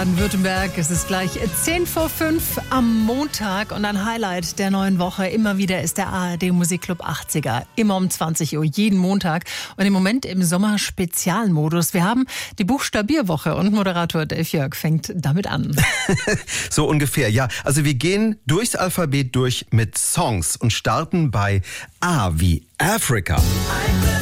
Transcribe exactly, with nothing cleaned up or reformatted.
Baden-Württemberg, es ist gleich zehn vor fünf am Montag und ein Highlight der neuen Woche. Immer wieder ist der A R D Musikclub achtziger. Immer um zwanzig Uhr, jeden Montag. Und im Moment im Sommer-Spezialmodus. Wir haben die Buchstabierwoche und Moderator Dave Jörg fängt damit an. So ungefähr, ja. Also wir gehen durchs Alphabet durch mit Songs und starten bei A wie Africa.